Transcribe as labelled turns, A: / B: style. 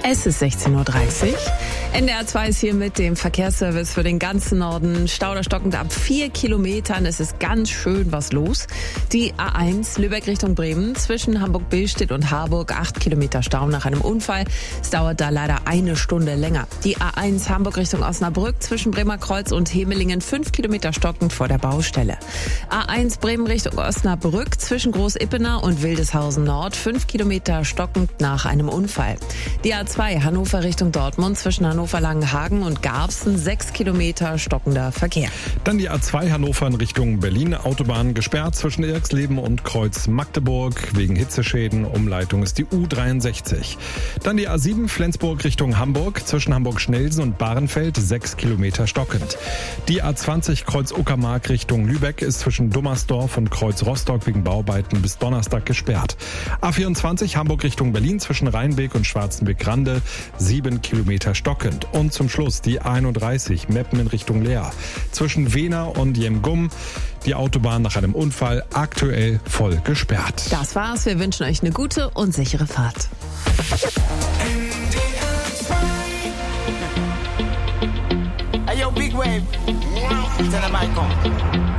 A: Es ist 16:30 Uhr. NDR 2 ist hier mit dem Verkehrsservice für den ganzen Norden. Stau stockend ab 4 Kilometern. Es ist ganz schön was los. Die A1 Lübeck Richtung Bremen zwischen Hamburg-Billstedt und Harburg 8 Kilometer Stau nach einem Unfall. Es dauert da leider eine Stunde länger. Die A1 Hamburg Richtung Osnabrück zwischen Bremerkreuz und Hemelingen 5 Kilometer stockend vor der Baustelle. A1 Bremen Richtung Osnabrück zwischen Groß-Ippener und Wildeshausen Nord 5 Kilometer stockend nach einem Unfall. Die A2 Hannover Richtung Dortmund zwischen Hannover-Langenhagen und Garbsen 6 Kilometer stockender Verkehr.
B: Dann die A2 Hannover in Richtung Berlin. Autobahn gesperrt zwischen Irxleben und Kreuz Magdeburg wegen Hitzeschäden. Umleitung ist die U63. Dann die A7 Flensburg Richtung Hamburg zwischen Hamburg-Schnelsen und Bahrenfeld 6 Kilometer stockend. Die A20 Kreuz Uckermark Richtung Lübeck ist zwischen Dummersdorf und Kreuz Rostock wegen Bauarbeiten bis Donnerstag gesperrt. A24 Hamburg Richtung Berlin zwischen Rheinbeek und Schwarzenbeck-Rande 7 Kilometer stockend. Und zum Schluss die 31 Meppen in Richtung Leer zwischen Wehner und Jemgum. Die Autobahn nach einem Unfall aktuell voll gesperrt.
A: Das war's. Wir wünschen euch eine gute und sichere Fahrt.
C: Hey, yo, Big Wave. Tell them I come.